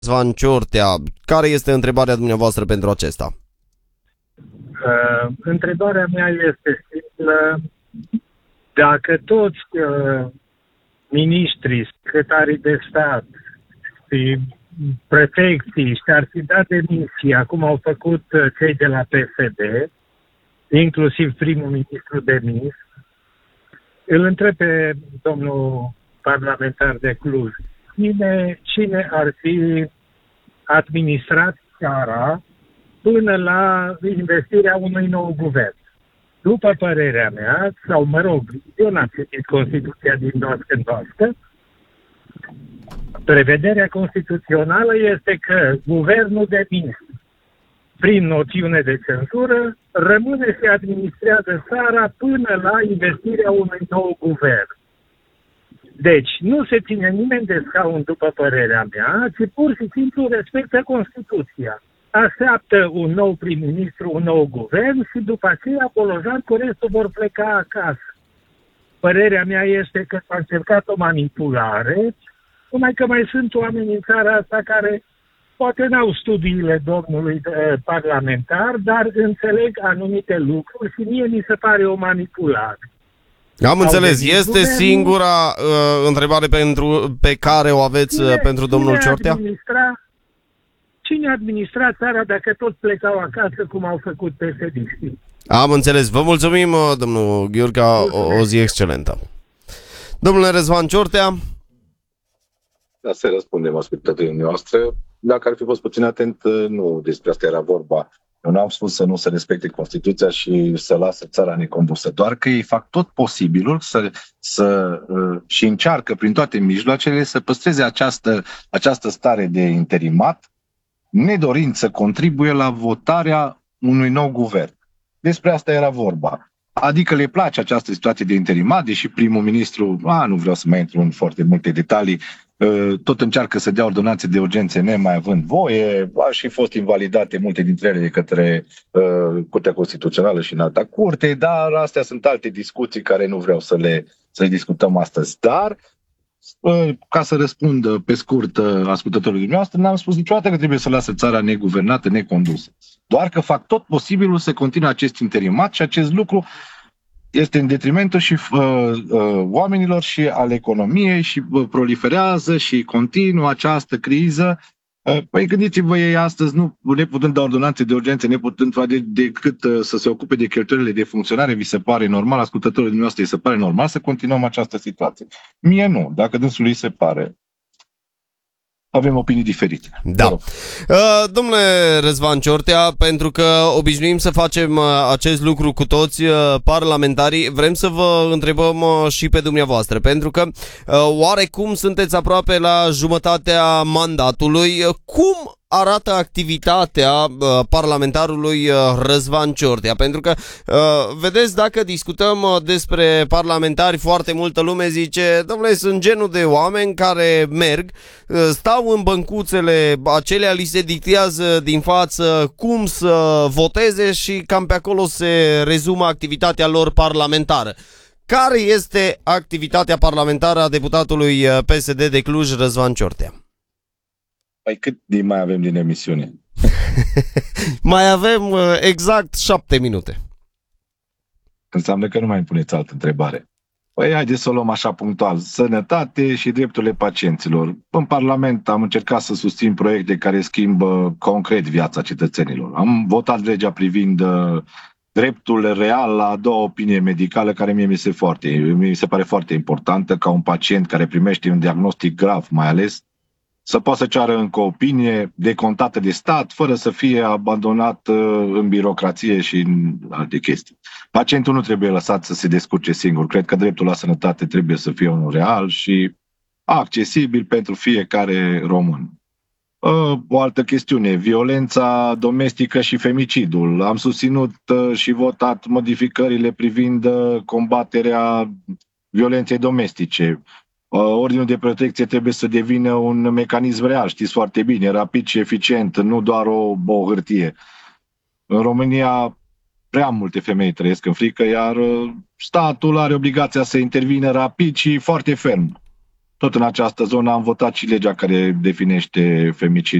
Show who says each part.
Speaker 1: Răzvan Ciortea, care este întrebarea dumneavoastră pentru acesta?
Speaker 2: Întrebarea mea este simplă. Dacă toți miniștrii, secretarii de stat și prefecții și-ar fi dat demisia, cum au făcut cei de la PSD, inclusiv primul ministru demis, îl întreb pe domnul parlamentar de Cluj, cine ar fi administrat țara până la investirea unui nou guvern. După părerea mea, sau mă rog, eu n-am citit Constituția din noastră, prevederea constituțională este că guvernul demis, prin noțiune de cenzură, rămâne și administrează țara până la investirea unui nou guvern. Deci, nu se ține nimeni de scaun, după părerea mea, ci pur și simplu respectă Constituția. Așteaptă un nou prim-ministru, un nou guvern și după aceea Bolojan cu restul vor pleca acasă. Părerea mea este că s-a încercat o manipulare, numai că mai sunt oameni în țara asta care poate n-au studiile domnului parlamentar, dar înțeleg anumite lucruri și mie mi se pare o manipulare.
Speaker 1: Am înțeles. Este singura întrebare pe care o aveți pentru domnul Ciortea?
Speaker 2: Cine administra țara dacă toți plecau acasă cum au făcut PSD-știi?
Speaker 1: Am înțeles. Vă mulțumim, domnul Ghiurca, o zi excelentă. Domnule Răzvan Ciortea?
Speaker 3: Da, să răspundem ascultătorii noastre. Dacă ar fi fost puțin atent, nu despre asta era vorba. Eu n-am spus să nu se respecte Constituția și să lasă țara necondusă, doar că ei fac tot posibilul și încearcă prin toate mijloacele să păstreze această stare de interimat, nedorind să contribuie la votarea unui nou guvern. Despre asta era vorba. Adică le place această situație de interimat, deși primul ministru, nu vreau să mai intru în foarte multe detalii, tot încearcă să dea ordonanțe de urgențe nemai având voie, a și fost invalidate multe dintre ele de către Curtea Constituțională și în alta curte, dar astea sunt alte discuții care nu vreau să le discutăm astăzi. Dar, ca să răspund pe scurt ascultătorului dumneavoastră, n-am spus niciodată că trebuie să lasă țara neguvernată, necondusă. Doar că fac tot posibilul să continue acest interimat și acest lucru este în detrimentul și oamenilor și al economiei și proliferează și continuă această criză. Păi gândiți-vă, ei astăzi, nu neputând da ordonanțe de urgență, neputând face decât să se ocupe de cheltuielile de funcționare, vi se pare normal, ascultătorii dumneavoastră, îi se pare normal să continuăm această situație? Mie nu, dacă dânsul îi se pare. Avem opinii diferite.
Speaker 1: Da. Domnule Răzvan Ciortea, pentru că obișnuim să facem acest lucru cu toți parlamentarii, vrem să vă întrebăm și pe dumneavoastră, pentru că oarecum sunteți aproape la jumătatea mandatului. Cum arată activitatea parlamentarului Răzvan Ciortea? Pentru că, vedeți, dacă discutăm despre parlamentari, foarte multă lume zice, domnule, sunt genul de oameni care merg, stau în băncuțele acelea, li se dictează din față cum să voteze și cam pe acolo se rezumă activitatea lor parlamentară. Care este activitatea parlamentară a deputatului PSD de Cluj, Răzvan Ciortea?
Speaker 3: Păi cât timp mai avem din emisiune?
Speaker 1: Mai avem exact 7 minute.
Speaker 3: Înseamnă că nu mai îmi puneți altă întrebare. Păi haideți să o luăm așa punctual. Sănătate și drepturile pacienților. În Parlament am încercat să susțin proiecte care schimbă concret viața cetățenilor. Am votat legea privind dreptul real la a doua opinie medicală, care mie mi se pare foarte importantă, ca un pacient care primește un diagnostic grav, mai ales, să poată să ceară încă o opinie decontată de stat, fără să fie abandonat în birocrație și în alte chestii. Pacientul nu trebuie lăsat să se descurce singur. Cred că dreptul la sănătate trebuie să fie unul real și accesibil pentru fiecare român. O altă chestiune, violența domestică și femicidul. Am susținut și votat modificările privind combaterea violenței domestice. Ordinul de protecție trebuie să devină un mecanism real, știți foarte bine, rapid și eficient, nu doar o hârtie. În România prea multe femei trăiesc în frică, iar statul are obligația să intervină rapid și foarte ferm. tot în această zonă am votat și legea care definește femicid